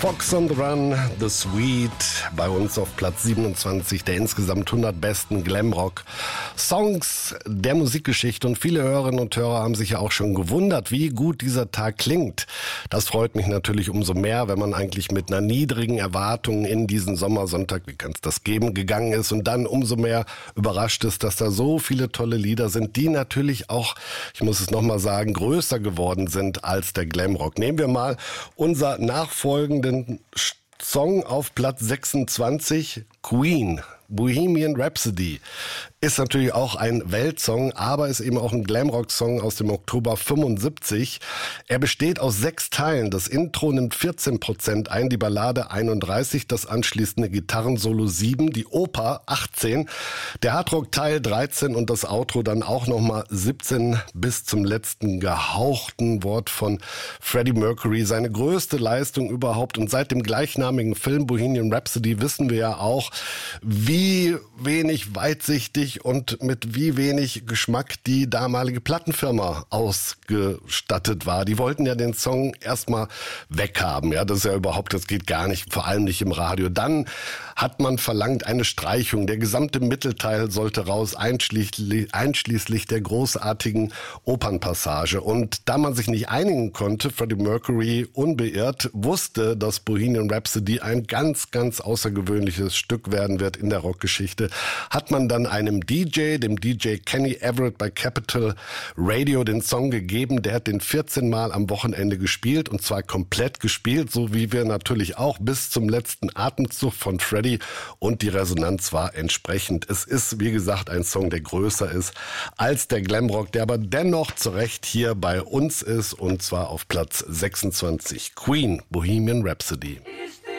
Fox on the Run, The Sweet, bei uns auf Platz 27 der insgesamt 100 besten Glamrock-Songs der Musikgeschichte. Und viele Hörerinnen und Hörer haben sich ja auch schon gewundert, wie gut dieser Tag klingt. Das freut mich natürlich umso mehr, wenn man eigentlich mit einer niedrigen Erwartung in diesen Sommersonntag, wie kann es das geben, gegangen ist und dann umso mehr überrascht ist, dass da so viele tolle Lieder sind, die natürlich auch, ich muss es nochmal sagen, größer geworden sind als der Glamrock. Nehmen wir mal unser nachfolgenden Song auf Platz 26, Queen, Bohemian Rhapsody. Ist natürlich auch ein Weltsong, aber ist eben auch ein Glamrock-Song aus dem Oktober 75. Er besteht aus 6 Teilen. Das Intro nimmt 14% ein, die Ballade 31%, das anschließende Gitarrensolo 7%, die Oper 18%, der Hardrock-Teil 13% und das Outro dann auch nochmal 17% bis zum letzten gehauchten Wort von Freddie Mercury. Seine größte Leistung überhaupt, und seit dem gleichnamigen Film Bohemian Rhapsody wissen wir ja auch, wie wenig weitsichtig und mit wie wenig Geschmack die damalige Plattenfirma ausgestattet war. Die wollten ja den Song erstmal weghaben. Ja, das ist ja überhaupt, das geht gar nicht, vor allem nicht im Radio. Dann hat man verlangt eine Streichung. Der gesamte Mittelteil sollte raus, einschließlich der großartigen Opernpassage. Und da man sich nicht einigen konnte, Freddie Mercury unbeirrt wusste, dass Bohemian Rhapsody ein ganz, ganz außergewöhnliches Stück werden wird in der Rockgeschichte, hat man dann einem DJ, dem DJ Kenny Everett bei Capitol Radio, den Song gegeben. Der hat den 14 Mal am Wochenende gespielt, und zwar komplett gespielt, so wie wir natürlich auch, bis zum letzten Atemzug von Freddie, und die Resonanz war entsprechend. Es ist, wie gesagt, ein Song, der größer ist als der Glamrock, der aber dennoch zu Recht hier bei uns ist, und zwar auf Platz 26. Queen, Bohemian Rhapsody.